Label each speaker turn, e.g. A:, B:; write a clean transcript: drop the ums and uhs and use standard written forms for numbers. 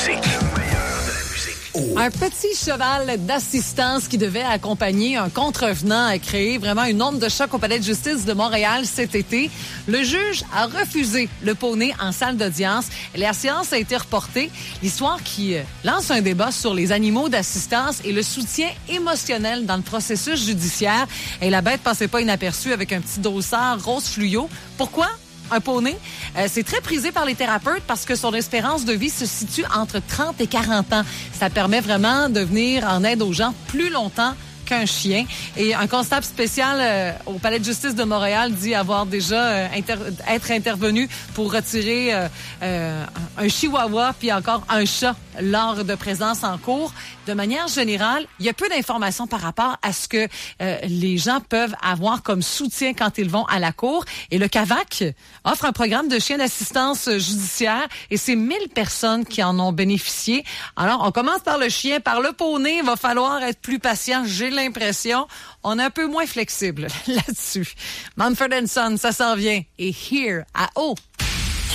A: musique.
B: Un petit cheval d'assistance qui devait accompagner un contrevenant a créé vraiment une onde de choc au palais de justice de Montréal cet été. Le juge a refusé le poney en salle d'audience. La séance a été reportée. L'histoire qui lance un débat sur les animaux d'assistance et le soutien émotionnel dans le processus judiciaire. Et la bête passait pas inaperçue avec un petit dossard rose fluo. Pourquoi? Un poney, c'est très prisé par les thérapeutes parce que son espérance de vie se situe entre 30 et 40 ans. Ça permet vraiment de venir en aide aux gens plus longtemps qu'un chien. Et un constable spécial au palais de justice de Montréal dit avoir déjà être intervenu pour retirer un chihuahua puis encore un chat lors de présence en cours. De manière générale, il y a peu d'informations par rapport à ce que les gens peuvent avoir comme soutien quand ils vont à la cour. Et le CAVAC offre un programme de chiens d'assistance judiciaire et c'est 1000 personnes qui en ont bénéficié. Alors, on commence par le chien, par le poney. Il va falloir être plus patient, j'ai l'impression. On est un peu moins flexible là-dessus. Mumford & Son, ça s'en vient. Et Here à O.